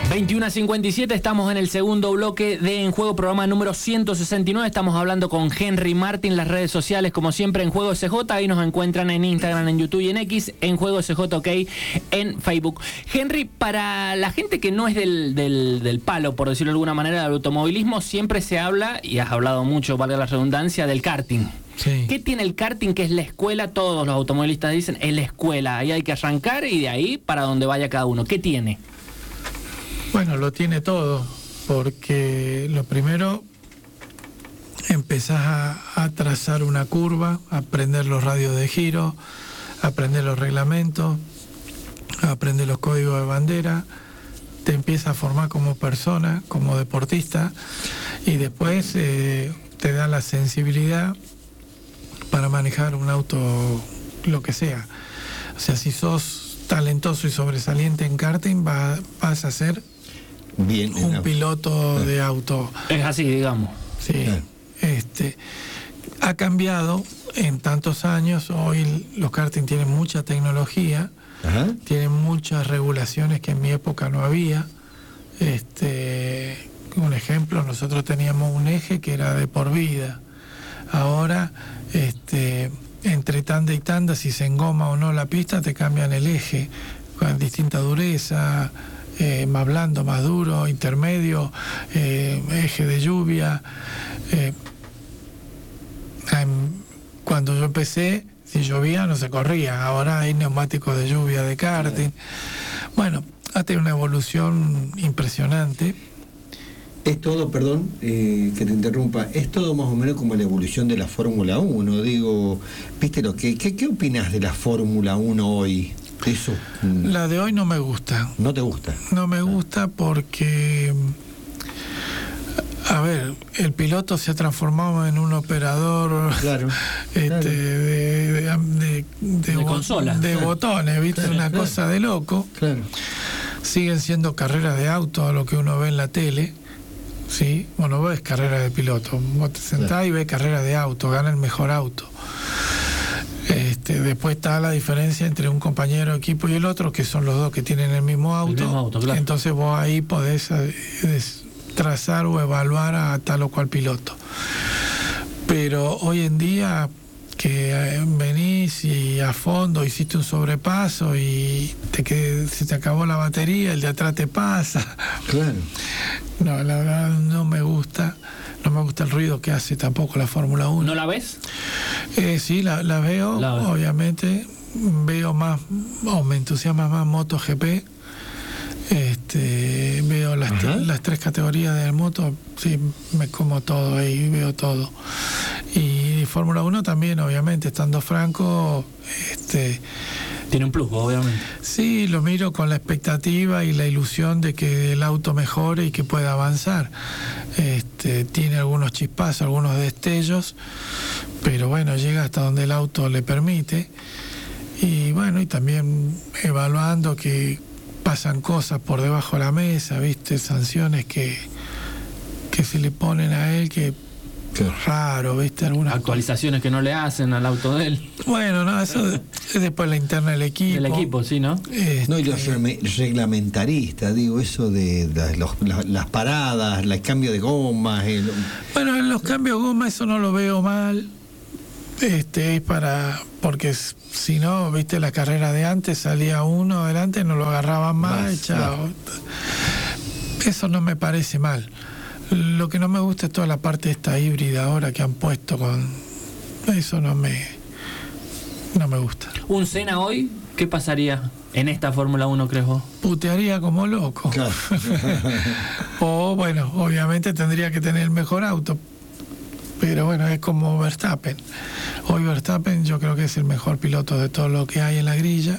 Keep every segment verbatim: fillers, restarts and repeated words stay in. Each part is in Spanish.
veintiuno a cincuenta y siete, estamos en el segundo bloque de En Juego, programa número ciento sesenta y nueve. Estamos hablando con Henry Martin, las redes sociales, como siempre, En Juego S J. Ahí nos encuentran en Instagram, en YouTube y en X, En Juego S J, ok, en Facebook. Henry, para la gente que no es del, del, del palo, por decirlo de alguna manera, del automovilismo, siempre se habla, y has hablado mucho, valga la redundancia, del karting. Sí. ¿Qué tiene el karting, que es la escuela? Todos los automovilistas dicen, es la escuela. Ahí hay que arrancar y de ahí para donde vaya cada uno. ¿Qué tiene? Bueno, lo tiene todo, porque lo primero, empezás a, a trazar una curva, a aprender los radios de giro, a aprender los reglamentos, a aprender los códigos de bandera, te empieza a formar como persona, como deportista, y después eh, te da la sensibilidad para manejar un auto, lo que sea. O sea, si sos talentoso y sobresaliente en karting, va, vas a ser bien un no. piloto de auto. Es así, digamos. Sí. Bien. Este, ha cambiado en tantos años. Hoy los karting tienen mucha tecnología, ajá, tienen muchas regulaciones que en mi época no había. Este, un ejemplo, nosotros teníamos un eje que era de por vida. Ahora, este, entre tanda y tanda, si se engoma o no la pista, te cambian el eje con distinta dureza, eh, más blando, más duro, intermedio, eh, eje de lluvia. Eh, cuando yo empecé, si llovía no se corría. Ahora hay neumáticos de lluvia de karting. Bueno, ha tenido una evolución impresionante. Es todo, perdón, eh, que te interrumpa, es todo más o menos como la evolución de la Fórmula uno. Digo, ¿viste lo que, qué, qué opinas de la Fórmula uno hoy? Eso. La de hoy no me gusta. ¿No te gusta? No me gusta porque, a ver, el piloto se ha transformado en un operador, claro, este, claro, de, de, de, de, de consola, de claro, botones, ¿viste? Claro, una claro, cosa de loco. Claro. Siguen siendo carreras de auto a lo que uno ve en la tele. Sí, bueno, ves carrera de piloto, vos te sentás, claro, y ves carrera de auto, gana el mejor auto. Este, después está la diferencia entre un compañero de equipo y el otro, que son los dos que tienen el mismo auto. El mismo auto, claro. Entonces vos ahí podés eh, trazar o evaluar a tal o cual piloto. Pero hoy en día, que eh, venís y a fondo hiciste un sobrepaso y te qued, se te acabó la batería, el de atrás te pasa. Claro. No, la verdad no me gusta. No me gusta el ruido que hace tampoco la Fórmula uno. ¿No la ves? Eh, sí, la, la veo, la obviamente. Veo más, o me entusiasma más MotoGP. Este, veo las, t- las tres categorías de moto, sí, me como todo ahí, veo todo. Y Fórmula uno también, obviamente, estando franco, este... Tiene un plus, obviamente. Sí, lo miro con la expectativa y la ilusión de que el auto mejore y que pueda avanzar. Este, tiene algunos chispazos, algunos destellos, pero bueno, llega hasta donde el auto le permite. Y bueno, y también evaluando que pasan cosas por debajo de la mesa, ¿viste? Sanciones que, que se le ponen a él que... Qué raro, ¿viste? Algunas actualizaciones cosas que no le hacen al auto de él. Bueno, no, eso es después la interna del equipo. El equipo, sí, ¿no? Este... No, y los reglamentaristas, digo, eso de, de los, las, las paradas, el cambio de gomas. El... Bueno, en los cambios de goma eso no lo veo mal. Este, es para... Porque si no, ¿viste? La carrera de antes salía uno adelante, no lo agarraban más, más chao. Eso no me parece mal. Lo que no me gusta es toda la parte esta híbrida ahora que han puesto con... Eso no me... No me gusta. ¿Un Senna hoy? ¿Qué pasaría en esta Fórmula uno, crees vos? Putearía como loco. Claro. O bueno, obviamente tendría que tener el mejor auto. Pero bueno, es como Verstappen. Hoy Verstappen yo creo que es el mejor piloto de todo lo que hay en la grilla.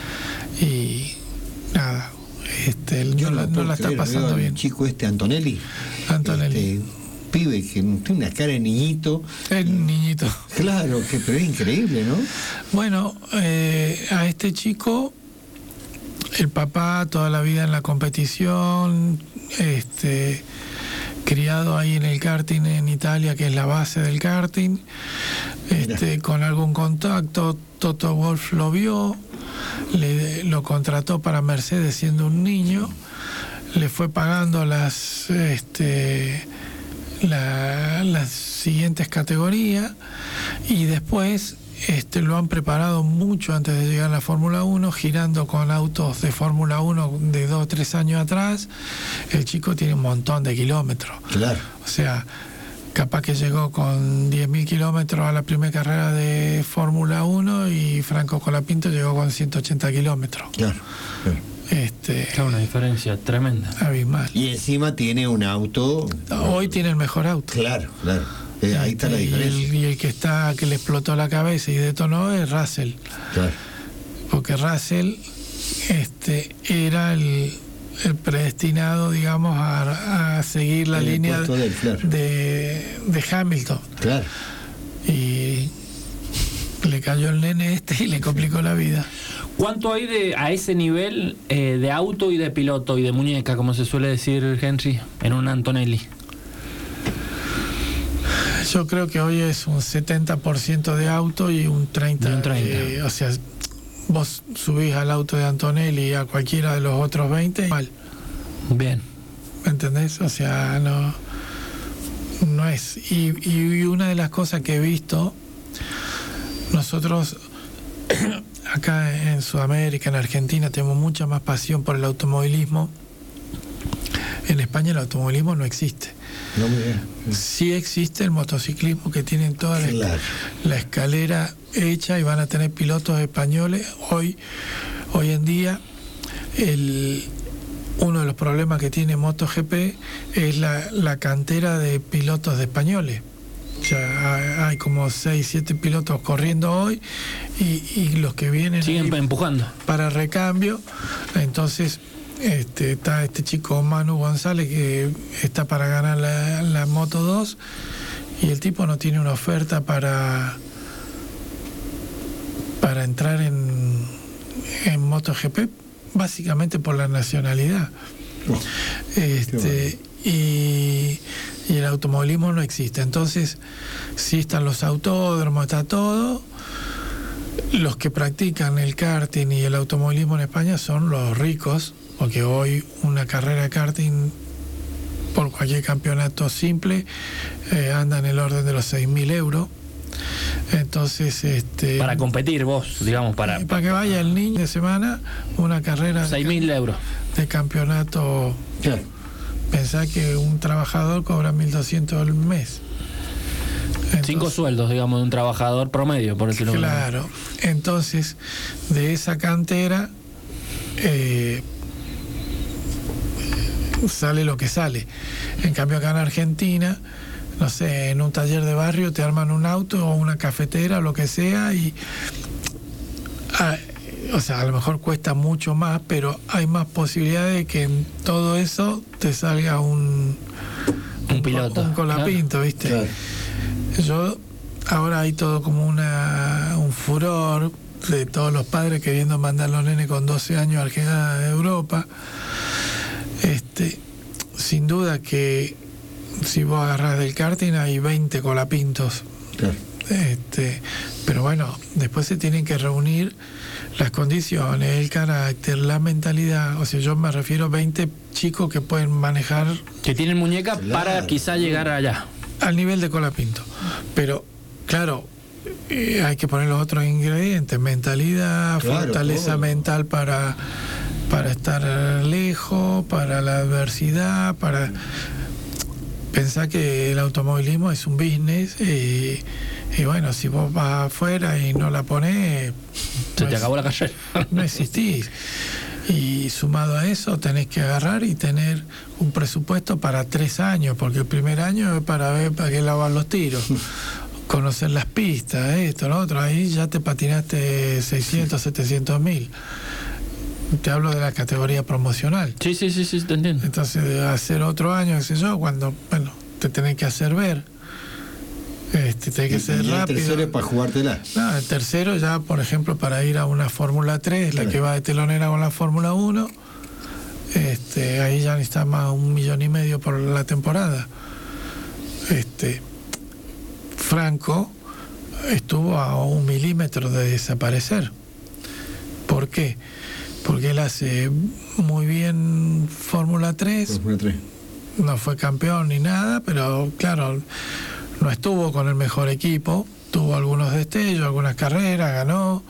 Y nada... Este, Yo no, no, no la está pasando bien. El chico este Antonelli, Antonelli. Este, pibe que tiene una cara de niñito. El niñito. Claro, que pero es increíble, ¿no? Bueno, eh, a este chico, el papá toda la vida en la competición, este, criado ahí en el karting en Italia, que es la base del karting, este, con algún contacto, Toto Wolff lo vio. Le, lo contrató para Mercedes siendo un niño, le fue pagando las este la, las siguientes categorías y después este lo han preparado mucho antes de llegar a la Fórmula uno, girando con autos de Fórmula uno de dos o tres años atrás. El chico tiene un montón de kilómetros. Claro. O sea, capaz que llegó con diez mil kilómetros a la primera carrera de Fórmula uno y Franco Colapinto llegó con ciento ochenta kilómetros. Claro, claro. Este, Es una diferencia tremenda. Abismal. Y encima tiene un auto. Hoy tiene el mejor auto. Claro, claro. Eh, ahí está la Y diferencia. el, y el que está, que le explotó la cabeza y detonó es Russell. Claro. Porque Russell este, era el, el predestinado, digamos, a, a seguir la El línea puesto de él, claro. de, de Hamilton. Claro. Y le cayó el nene este y le complicó la vida. ¿Cuánto hay de a ese nivel eh, de auto y de piloto y de muñeca, como se suele decir, Henry, en un Antonelli? Yo creo que hoy es un setenta por ciento de auto y un treinta por ciento. Y un treinta. Eh, o sea, vos subís al auto de Antonelli y a cualquiera de los otros veinte, mal. Bien. ¿Me entendés? O sea, no, no es. Y, y una de las cosas que he visto, nosotros acá en Sudamérica, en Argentina, tenemos mucha más pasión por el automovilismo. En España el automovilismo no existe. No me digas. Sí existe el motociclismo, que tienen toda la, Claro. la escalera hecha y van a tener pilotos españoles. Hoy, hoy en día, el, uno de los problemas que tiene MotoGP es la, la cantera de pilotos de españoles. Ya hay, hay como seis, siete pilotos corriendo hoy y, y los que vienen Siguen ahí empujando. para recambio. Entonces este, está este chico Manu González que está para ganar la, la Moto dos y el tipo no tiene una oferta para para entrar en, en MotoGP, básicamente por la nacionalidad. Oh, este y, y el automovilismo no existe. Entonces sí están los autódromos, está todo. Los que practican el karting y el automovilismo en España son los ricos, porque hoy una carrera de karting por cualquier campeonato simple eh, anda en el orden de los seis mil euros. Entonces, este Para competir vos, digamos, para... y para que vaya el niño de semana, una carrera seis mil euros. de campeonato. Claro. Pensá que un trabajador cobra mil doscientos al mes. Entonces, Cinco sueldos, digamos, de un trabajador promedio, por decirlo así. claro. Entonces, de esa cantera eh, sale lo que sale. En cambio, acá en Argentina, no sé, en un taller de barrio te arman un auto o una cafetera o lo que sea y... ah, o sea, a lo mejor cuesta mucho más, pero hay más posibilidades de que en todo eso te salga un... Un piloto, Un colapinto, claro. ¿viste? Claro. Yo, ahora hay todo como una un furor de todos los padres queriendo mandar a los nenes con doce años a Argentina de Europa. Este, sin duda que si vos agarrás del karting hay veinte colapintos. Claro. Este, pero bueno, después se tienen que reunir las condiciones, el carácter, la mentalidad. O sea, yo me refiero a veinte chicos que pueden manejar Que tienen muñeca Claro. para quizá llegar allá. al nivel de Colapinto. Pero, claro, eh, hay que poner los otros ingredientes: mentalidad, Claro, fortaleza todo. mental para, para estar lejos, para la adversidad, para pensar que el automovilismo es un business y, y bueno, si vos vas afuera y no la pones, Se no te es- acabó la carrera. no existís. Y sumado a eso tenés que agarrar y tener un presupuesto para tres años, porque el primer año es para ver para qué lavan los tiros, conocer las pistas, esto, lo otro. Ahí ya te patinaste seiscientos, setecientos mil. Te hablo de la categoría promocional. Sí, sí, sí, sí, te entiendo. Entonces, de hacer otro año, qué sé yo, cuando, bueno, te tenés que hacer ver, este, tenés que Y- ser y el rápido. tercero es para jugártela. No, el tercero ya, por ejemplo, para ir a una Fórmula tres, la Claro. que va de telonera con la Fórmula uno, este, ahí ya necesita más un millón y medio por la temporada. Este, Franco estuvo a un milímetro de desaparecer. ¿Por qué? porque él hace muy bien Fórmula tres. Fórmula tres. No fue campeón ni nada, pero claro, no estuvo con el mejor equipo, tuvo algunos destellos, algunas carreras, ganó.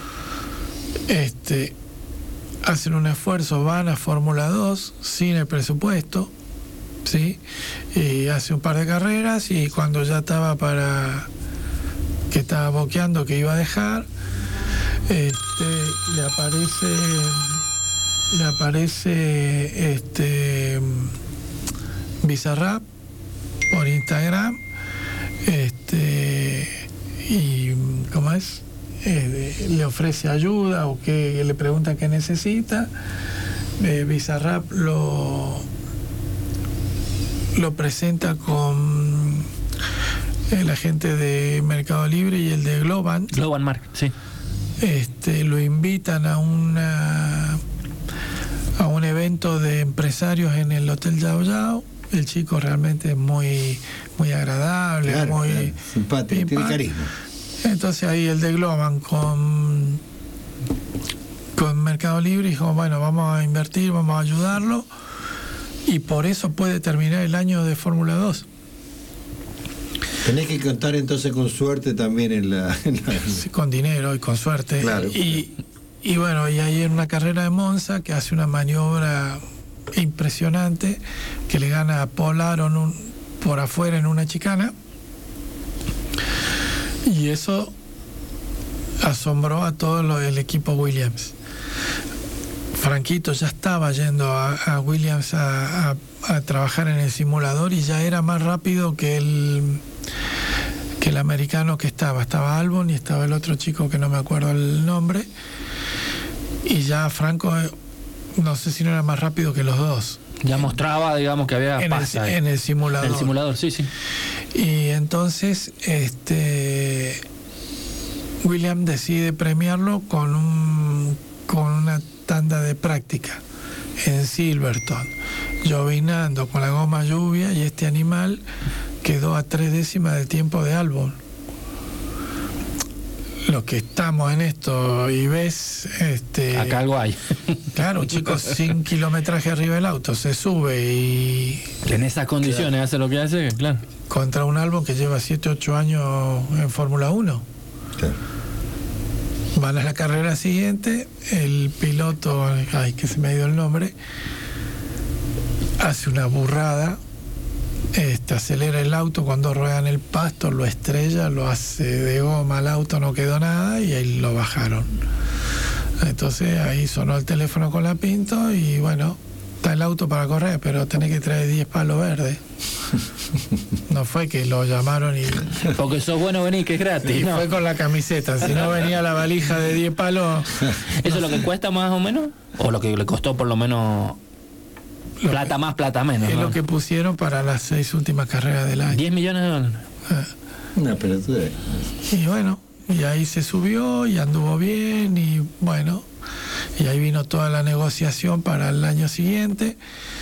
Este, hacen un esfuerzo, van a Fórmula dos sin el presupuesto, ¿sí? Y hace un par de carreras y cuando ya estaba para que estaba boqueando que iba a dejar, este, le aparece le aparece este Bizarrap por Instagram, este, y ¿cómo es? Eh, le ofrece ayuda o que le pregunta qué necesita. eh, Bizarrap lo lo presenta con el agente de Mercado Libre y el de Globan. Globan Mark, sí. Este, lo invitan a una a un evento de empresarios en el Hotel Yao Yao. El chico realmente es muy muy agradable, claro, muy claro, simpático, tiene carisma. Entonces ahí el de Globan con con Mercado Libre dijo, bueno, vamos a invertir, vamos a ayudarlo, y por eso puede terminar el año de Fórmula dos. Tenés que contar entonces con suerte también en la... En la... Sí, con dinero y con suerte. Claro. Y, y bueno, y ahí en una carrera de Monza que hace una maniobra impresionante, que le gana a Paul Aron un, por afuera en una chicana, y eso asombró a todo lo, el equipo Williams. Franquito ya estaba yendo a, a Williams a, a, a trabajar en el simulador y ya era más rápido que el que el americano que estaba. Estaba Albon y estaba el otro chico que no me acuerdo el nombre, y ya Franco no sé si no era más rápido que los dos. Ya mostraba, digamos, que había en pasa el, en el simulador. En el simulador, sí, sí. Y entonces este William decide premiarlo con un con una tanda de práctica en Silverstone, llovinando con la goma lluvia, y este animal quedó a tres décimas del tiempo de Albon. Los que estamos en esto y ves este acá algo hay. Claro, chicos, sin kilometraje arriba del auto, se sube y En esas condiciones claro. hace lo que hace, claro. Contra un Albon que lleva siete ocho años en Fórmula uno. Claro. Van a la carrera siguiente, el piloto, ay, que se me ha ido el nombre, hace una burrada, este, acelera el auto cuando ruedan el pasto, lo estrella, lo hace de goma al auto, no quedó nada, y ahí lo bajaron. Entonces ahí sonó el teléfono con la Pinto y bueno, está el auto para correr, pero tenés que traer diez palos verdes. No fue que lo llamaron y... Porque sos bueno, vení, que es gratis. Y no. fue con la camiseta, si no venía la valija de diez palos... ¿Eso no es lo que cuesta más o menos? ¿O lo que le costó por lo menos... Lo plata que, más, plata menos? Es ¿no? lo que pusieron para las seis últimas carreras del año. diez millones de dólares. Ah. Una pelotuda. Y bueno, y ahí se subió y anduvo bien y bueno, y ahí vino toda la negociación para el año siguiente,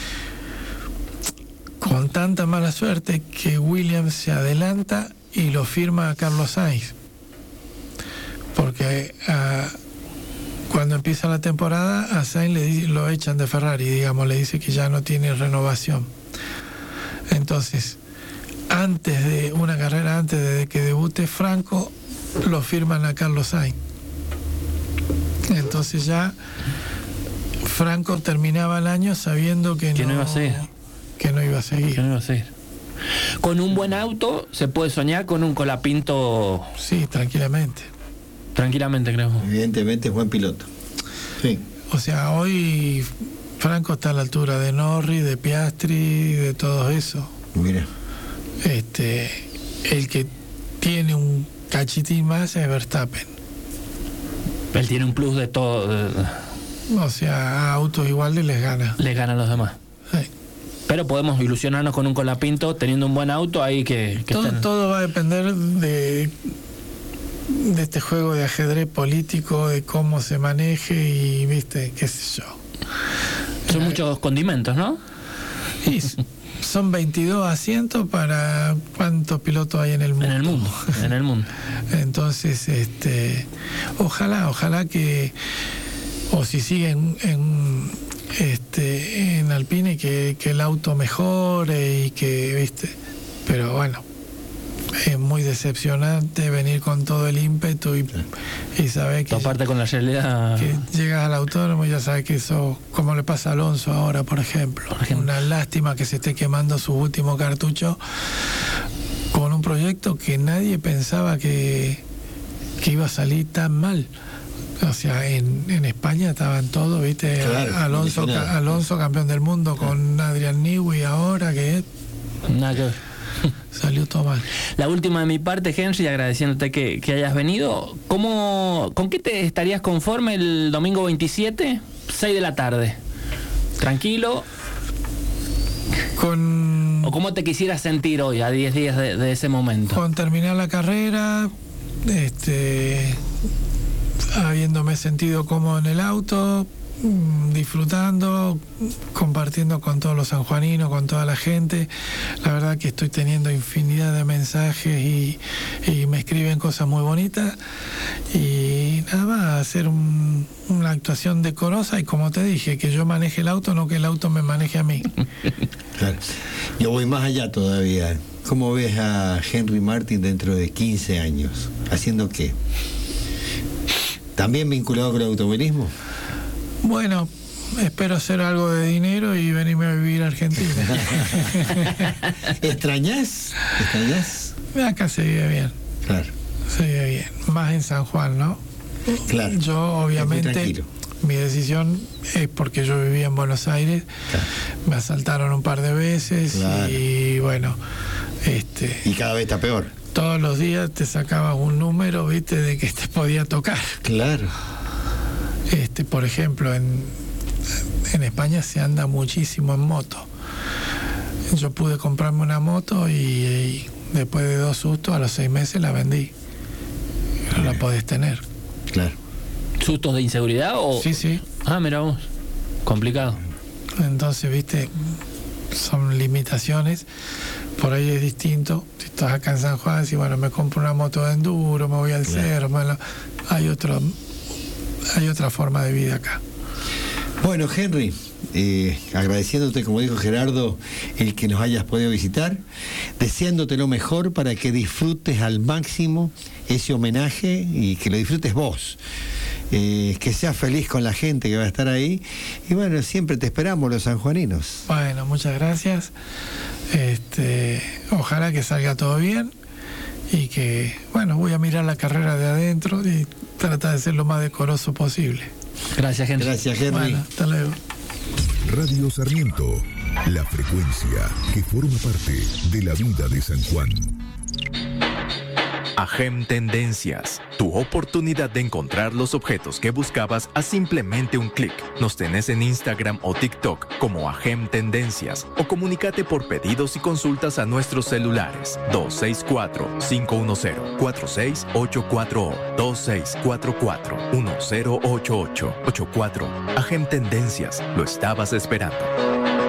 con tanta mala suerte que Williams se adelanta y lo firma a Carlos Sainz, porque uh, cuando empieza la temporada a Sainz le, lo echan de Ferrari, digamos, le dice que ya no tiene renovación. Entonces, antes de una carrera antes de que debute Franco, lo firman a Carlos Sainz. Entonces ya Franco terminaba el año sabiendo que, que no, no iba a seguir. Que no iba a seguir. Que no iba a seguir. Con un buen auto se puede soñar con un Colapinto. Sí, tranquilamente. Tranquilamente, creo. Evidentemente es buen piloto. Sí. O sea, hoy Franco está a la altura de Norris, de Piastri, de todo eso. Mira. Este, el que tiene un cachitín más es Verstappen. Él tiene un plus de todo. De... O sea, a autos iguales les gana. Les gana a los demás. Sí. Pero podemos ilusionarnos con un Colapinto teniendo un buen auto ahí que... que todo, estén... todo va a depender de, de este juego de ajedrez político, de cómo se maneje y, viste, qué sé yo. Son eh, muchos condimentos, ¿no? Y son veintidós asientos para cuántos pilotos hay en el mundo. En el mundo, en el mundo. Entonces, este, ojalá, ojalá que o si sigue en, en, este, en Alpine, que, que el auto mejore y que, viste, pero bueno, es muy decepcionante venir con todo el ímpetu y, y saber que, aparte con la realidad, que llegas al autódromo y ya sabes que eso, como le pasa a Alonso ahora, por ejemplo, por ejemplo. Una lástima que se esté quemando su último cartucho con un proyecto que nadie pensaba que, que iba a salir tan mal. O sea, en, en España estaban todos, viste, claro, Alonso, ca, Alonso campeón del mundo, claro, con Adrian Newey ahora, que nada que ver. Salió todo mal. La última de mi parte, Henry, agradeciéndote que, que hayas venido. ¿Cómo, ¿Con qué te estarías conforme el domingo veintisiete? seis de la tarde. ¿Tranquilo? Con... ¿O cómo te quisieras sentir hoy, a diez días de, de ese momento? Con terminar la carrera, este, habiéndome sentido cómodo en el auto, disfrutando, compartiendo con todos los sanjuaninos, con toda la gente. La verdad que estoy teniendo infinidad de mensajes y, y me escriben cosas muy bonitas, y nada más hacer un, una actuación decorosa y, como te dije, que yo maneje el auto, no que el auto me maneje a mí. Claro. Yo voy más allá todavía. ¿Cómo ves a Henry Martin dentro de quince años? ¿Haciendo qué? ¿También vinculado con el automovilismo? Bueno, espero hacer algo de dinero y venirme a vivir a Argentina. ¿Extrañás? ¿Extrañás? Acá se vive bien. Claro. Se vive bien. Más en San Juan, ¿no? Claro. Yo, obviamente, mi decisión es porque yo vivía en Buenos Aires. Claro. Me asaltaron un par de veces, claro, y bueno, este... Y cada vez está peor. Todos los días te sacabas un número, viste, de que te podía tocar. Claro. Este, por ejemplo, en, en España se anda muchísimo en moto. Yo pude comprarme una moto y, y después de dos sustos, a los seis meses la vendí. No la podés tener. Claro. ¿Sustos de inseguridad o...? Sí, sí. Ah, mira vos. Complicado. Entonces, viste, son limitaciones. Por ahí es distinto. Si estás acá en San Juan, si bueno, me compro una moto de enduro, me voy al claro, cerro, me lo... hay otro... hay otra forma de vida acá. Bueno, Henry, eh, agradeciéndote, como dijo Gerardo, el que nos hayas podido visitar, deseándote lo mejor para que disfrutes al máximo ese homenaje y que lo disfrutes vos, eh, que seas feliz con la gente que va a estar ahí, y bueno, siempre te esperamos los sanjuaninos. Bueno, muchas gracias. Este, ojalá que salga todo bien y que, bueno, voy a mirar la carrera de adentro y trata de ser lo más decoroso posible. Gracias, Henry. Gracias, Henry. Bueno, hasta luego. Radio Sarmiento, la frecuencia que forma parte de la vida de San Juan. AGEM Tendencias, tu oportunidad de encontrar los objetos que buscabas a simplemente un clic. Nos tenés en Instagram o TikTok como AGEM Tendencias, o comunícate por pedidos y consultas a nuestros celulares dos seis cuatro, cinco uno cero, cuatro seis ocho cuatro o dos seis cuatro cuatro, uno cero ocho ocho ocho cuatro. AGEM Tendencias, lo estabas esperando.